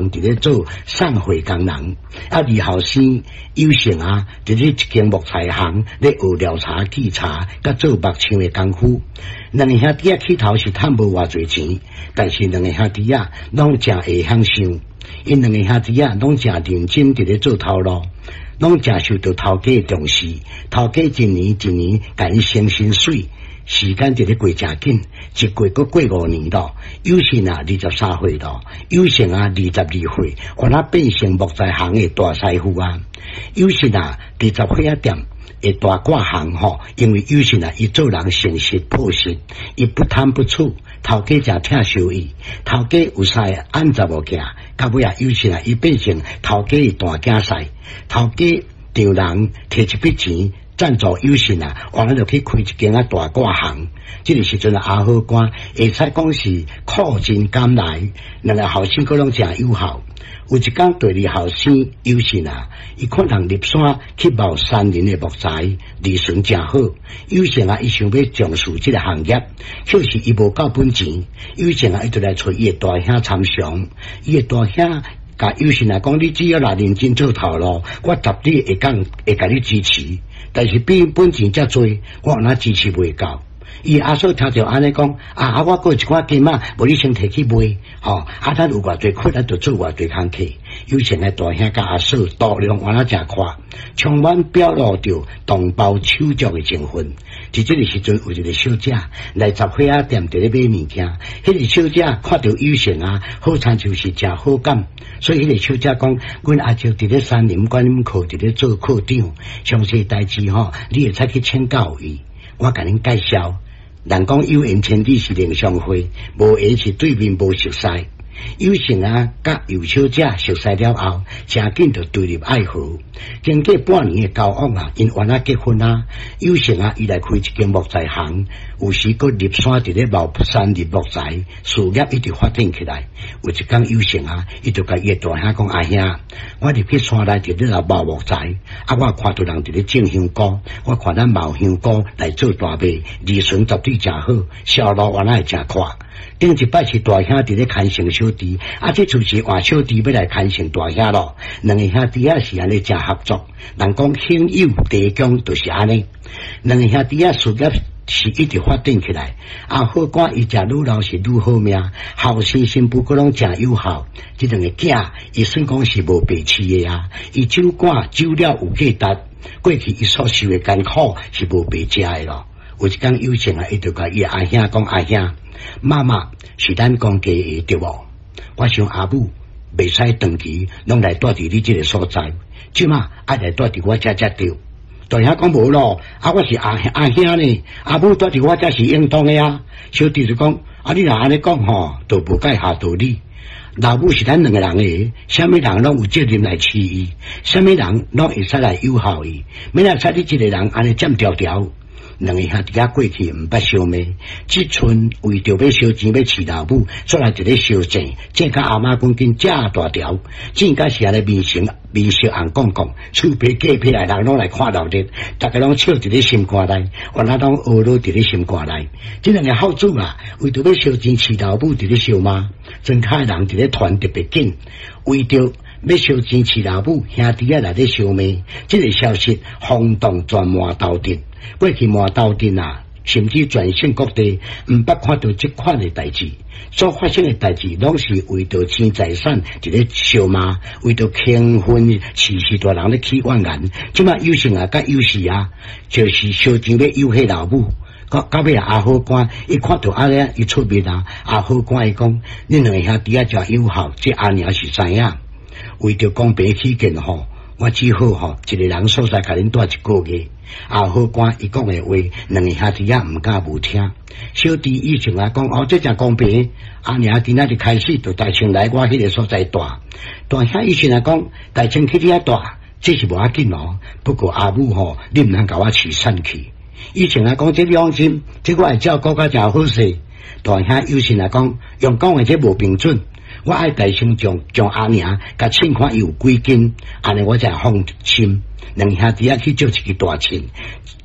忙伫咧做送货工人，二后生有成啊，伫咧一间木材行咧学调查稽查，甲做木厂的功夫。两个兄弟起头是赚无偌侪钱，但是两个兄弟拢真会享受，因两个兄弟拢真认真伫咧做头路。拢真受到头家的重视，头家一年一年甲因升薪水，时间伫咧过真紧，一过过5年咯，有成啊23岁咯，有成啊22岁，原来变成木材行的大师傅啊，有成啊20岁啊店的大挂行吼，因为有成啊伊做人诚实朴实，伊不贪不取，头家真疼收伊，头家有啥按怎无行。到尾啊，有时啊，伊变成头家的大竞赛，头家让人摕一笔钱赞助有心啊，完了就去开一间大挂行。这个时阵啊，阿好官会使讲是苦尽甘来，两个后生佫拢真友好。有一天，第二后生有心啊，伊看人入山去冒山林的木材，利润真好。有心啊，伊想要从事这个行业，可是伊无够本钱。有心啊，伊就来找伊的大兄参详，伊的大兄。甲有时来讲，你只要来认真做头路，我绝对会甲你支持。但是比本钱遮多，我哪支持袂到。伊阿嫂听着安尼讲，我过一寡金啊，无你先摕去卖，咱有偌侪亏，咱就做偌侪工课。有钱的大兄甲阿嫂度量原来真快，充满表露着同胞手足的情分。伫这个时阵，有一个小姐来杂货仔店伫咧买物件，迄个小姐看到有钱啊，好参就是真好感，所以迄个小姐讲，阮阿舅伫咧山林管理科伫咧做科长，详细代志你会使去请教伊。我甲恁介绍，人讲有缘千里是另相会，无缘是对面无熟悉。有成啊，甲有小姐熟悉了后，真紧就对入爱河。经过半年的交往啊，因原来结婚啊。有成啊，伊来开一间木材行，有时佫入山伫咧冒山入木材，事业一直发展起来。有一天有成啊，伊就甲伊的大兄讲：阿兄，我入去山内伫咧来冒木材，我看到人伫咧种香菇，我看咱冒香菇来做大卖，利润绝对真好，销路原来会真快。顶一摆是大兄伫咧牵成小弟，这次是换小弟要来牵成大兄咯。两个兄弟是安尼真合作，人讲兄友弟恭就是安尼。两个兄弟事业是一直发展起来，好官伊食愈老是愈好命，后生新妇佫拢真友好。这两个囝，伊算讲是无白痴的啊，伊酒馆酒了有价值，过去伊所受的艰苦是无白食的咯。有一天有钱啊，伊就甲伊阿兄讲：阿兄，妈妈是咱公家的对无？我想阿母袂使长期拢来住伫你这个所在，即马爱来住伫我遮对。大兄讲无咯，我是阿兄呢，阿母住伫我遮是应当的啊。小弟就讲：你若安尼讲就无解下道理。老母是咱两个人的，什么人拢有责任来饲伊，什么人拢会使来友好伊，免来使你一个人安尼占条条。两个兄弟过去毋捌相骂，即阵为着要烧钱要饲老母，出来一个烧钱，这甲阿妈讲紧遮大条，正甲是安尼面色红讲讲，厝边隔壁的人拢来看闹热，大家拢笑伫咧心肝内，原来拢懊恼伫咧心肝内。这两个好主啊，为着要烧钱饲老母伫咧烧妈，真开人伫咧传特别紧，为着要烧钱饲老母，兄弟来咧烧骂，这个消息轰动全满斗阵。过去满斗阵啊，甚至全省各地毋捌看到这款的代志，所发生的代志拢是为着钱财产伫咧烧骂，为着轻分饲死大人咧起怨言。即马有成啊，甲有事啊，就是烧钱要诱吓老母。到尾阿好官一看到阿咧伊出面啊，阿好官伊讲：恁两个兄弟真友好，这阿娘是知影。为着公平起见我只好一个人所在甲恁住一个月。好官伊讲的话，两个兄弟毋敢无听。小弟以前讲这真公平，阿娘今仔日开始就带亲来我迄个所在住。大兄以前讲带亲去你遐住，这是无要紧不过阿母你毋通甲我饲散去。以前讲这良心，这我会照顾甲真好势。大兄有时讲用讲的这无标准。我爱大声将阿娘甲称看伊有几斤，安尼我才放心。两兄弟去做一个大称，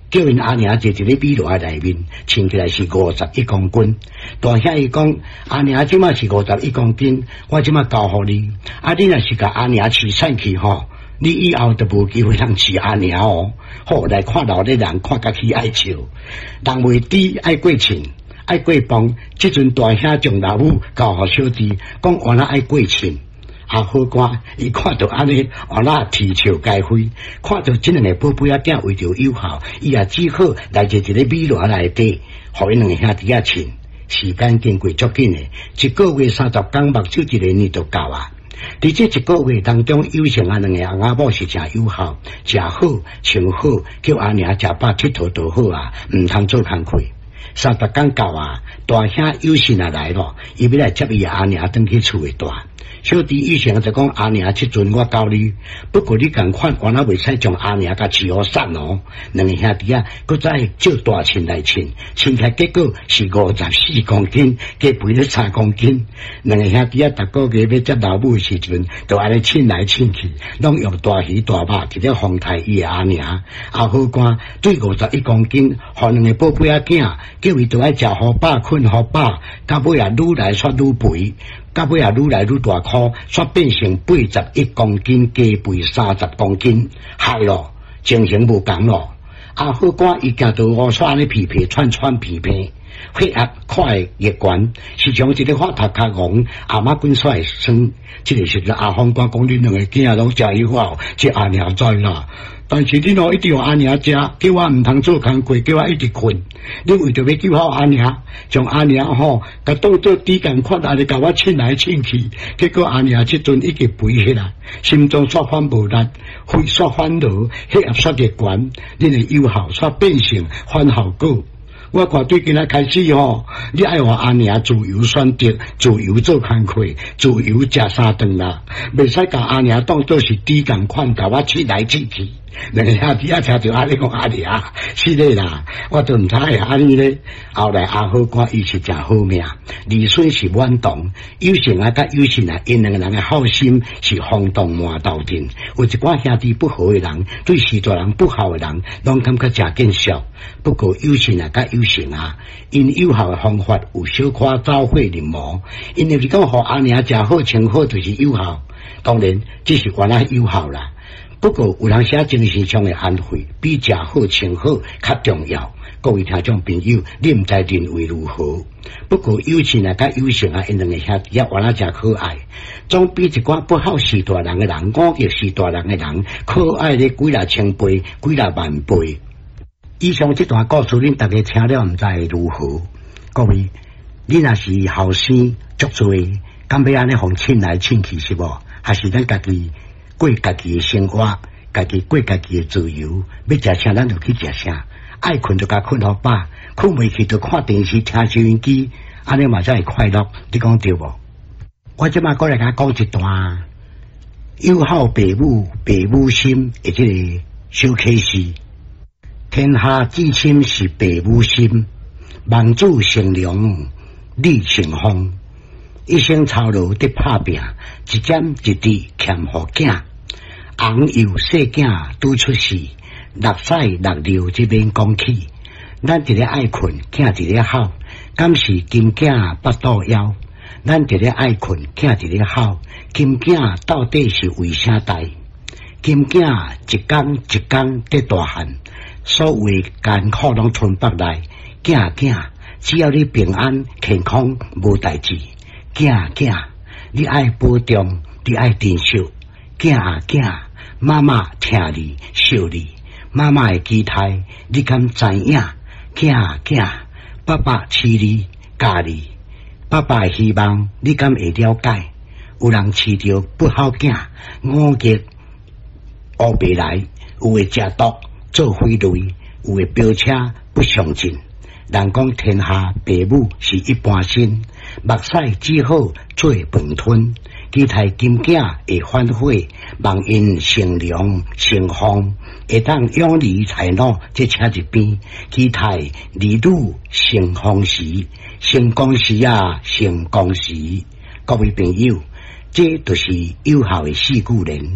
叫因阿娘坐一个米箩内面，称起来是51公斤。大兄伊讲，阿娘即马是51公斤，我即马交互你。你若是甲阿娘饲散去吼，你以后都无机会通饲阿娘哦。好来看老的人看甲起爱笑，人袂低爱过秤，爱过磅。即阵大兄将老母交互小弟，讲原来爱过秤。好官，伊看到安尼，那啼笑皆非。看到这两个宝贝仔囝为着友好，伊也只好来一个米箩内底，互因两个兄弟仔称。时间经过足紧诶，1个月30天，目睭1个年就到啊。伫这1个月当中，有成两个翁仔某是真友好，食好穿好，叫阿娘食饱佚佗就好啊，毋通做工课。30天到啊，大兄有心啊来咯，伊要来接伊阿娘转去厝诶住。小弟以前就讲阿娘，即阵我教你，不过你共款，原来袂使将阿娘甲饲好散哦。两个兄弟啊，搁再照大称来称，称起来结果是54公斤，加肥了3公斤。两个兄弟啊，逐个月要接老母时阵，就安尼称来称去，拢用大鱼大肉直接哄抬伊阿娘。好官对51公斤，互两个宝贝仔囝，叫伊都爱食好饱，困好饱，到尾啊愈来煞愈肥。到尾啊，愈来愈大颗，煞变成81公斤，加肥30公斤，害咯，情形无共咯。好官伊行到乌煞安尼皮皮串皮皮，血压快热悬，时常一个发头壳戆，阿妈滚出来酸。这个时阵阿方官讲恁两个囝拢食友好，这阿娘知啦。但是你一定要阿娘食，叫我毋通做工课，叫我一直困。你为着要救好阿娘，将阿娘甲当做低共款，安尼甲我称来称去。结果阿娘即阵已经肥起来，心脏煞反无力，肺煞反落，血压煞热悬，恁的友好煞变成反效果。我看对今仔开始你爱话阿娘自由选择，自由做工课，自由食3顿啦，袂使甲阿娘当作是低共款，甲我称来称去。两个兄弟仔听着安尼讲阿娘，是嘞啦，我都毋知会安尼咧。后来阿好官伊是真好命，儿孙是满堂，有成啊甲有成啊，因两个人的好心是轰动满斗阵。有一寡兄弟不好的人，对许多人不好的人，拢感觉真见笑。不过有成啊甲有成啊，因有效的方法有小可走火入魔。因为是讲互阿娘食好穿好就是有效，当然这是原来有效啦。不过有人写精神上的安慰，比食好穿好较重要。各位听众朋友，你毋知认为如何？不过有钱啊，甲有成啊，因两个兄弟啊，原来真可爱，总比一寡不好识大人的人，我亦是大人的人，可爱的几若千倍，几若万倍。以上这段故事，恁大家听了毋知如何？各位，你若是后生足多，敢要安尼互称来称去是无？还是咱家己？过家己的生活，家己过家己的自由，要食啥咱就去食啥，爱困就甲困好饱，困袂去就看电视听收音机，安尼嘛才会快乐。你讲对无？我即马过来甲讲一段友好父母心的这个小启示。天下至亲是父母心，望子成龙立成风。一生操劳得打拼，一点一滴欠互囝。翁幼细囝拄出世，6岁6六这边讲起，咱一个爱困，囝一个好，敢是金囝8肚枵？咱一个爱困，囝一个好，金囝到底是为啥代？金囝一天一天得大汉，所谓艰苦拢吞北来。囝，只要你平安健康，无代志。囝，你爱保重，你爱珍惜。囝，妈妈听你笑你，妈妈的期待你敢知影？囝，爸爸饲你教你，爸爸的希望你敢会了解？有人饲着不好囝，5月乌白来，有会食毒做匪类，有会飙车不上进。人讲天下父母是一般心，目屎只好做饭吞。期待金囝会反悔，望因成良成风，会当永离财路这车一边。期待儿女成风时，成功时啊，成功时。各位朋友，这就是有效的4句言。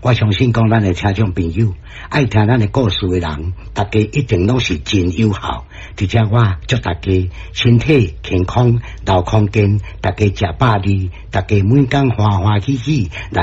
我相信讲咱的听众朋友爱听咱的故事的人，大家一定拢是真友好。而且我祝大家身体健康、脑空间，大家食饱哩，大家每天欢欢喜喜。